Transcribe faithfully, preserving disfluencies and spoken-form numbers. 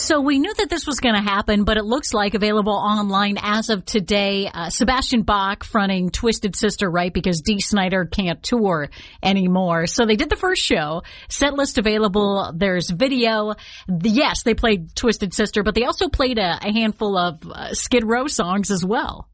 So we knew that this was going to happen, but it looks like available online as of today. Uh, Sebastian Bach fronting Twisted Sister, right? Because Dee Snider can't tour anymore. So they did the first show. Set list available. There's video. Yes, they played Twisted Sister, but they also played a, a handful of uh, Skid Row songs as well.